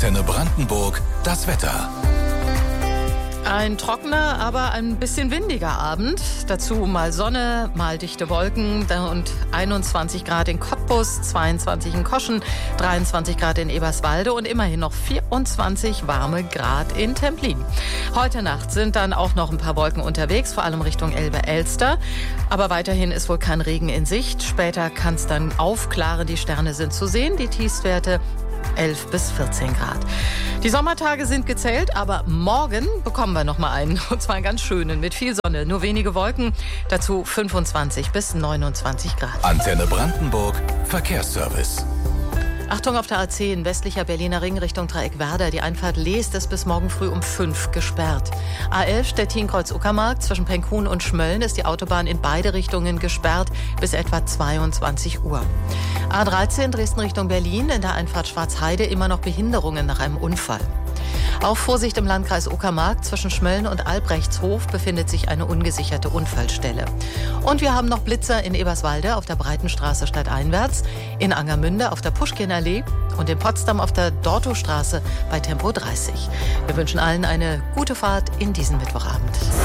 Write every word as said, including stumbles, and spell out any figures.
Antenne Brandenburg, das Wetter. Ein trockener, aber ein bisschen windiger Abend. Dazu mal Sonne, mal dichte Wolken und einundzwanzig Grad in Cottbus, zweiundzwanzig in Koschen, dreiundzwanzig Grad in Eberswalde und immerhin noch vierundzwanzig warme Grad in Templin. Heute Nacht sind dann auch noch ein paar Wolken unterwegs, vor allem Richtung Elbe-Elster. Aber weiterhin ist wohl kein Regen in Sicht. Später kann es dann aufklaren, die Sterne sind zu sehen, die Tiefstwerte elf bis vierzehn Grad. Die Sommertage sind gezählt, aber morgen bekommen wir noch mal einen. Und zwar einen ganz schönen, mit viel Sonne, nur wenige Wolken. Dazu fünfundzwanzig bis neunundzwanzig Grad. Antenne Brandenburg, Verkehrsservice. Achtung auf der A zehn, westlicher Berliner Ring Richtung Dreieckwerder. Die Einfahrt Leest ist bis morgen früh um fünf gesperrt. A elf Stettin-Kreuz-Uckermark zwischen Penkhuhn und Schmölln ist die Autobahn in beide Richtungen gesperrt bis etwa zweiundzwanzig Uhr. A dreizehn Dresden Richtung Berlin, in der Einfahrt Schwarzheide immer noch Behinderungen nach einem Unfall. Auch Vorsicht im Landkreis Uckermark, zwischen Schmölln und Albrechtshof befindet sich eine ungesicherte Unfallstelle. Und wir haben noch Blitzer in Eberswalde auf der Breitenstraße stadteinwärts, in Angermünde auf der Puschkinallee und in Potsdam auf der Dortowstraße bei Tempo dreißig. Wir wünschen allen eine gute Fahrt in diesen Mittwochabend.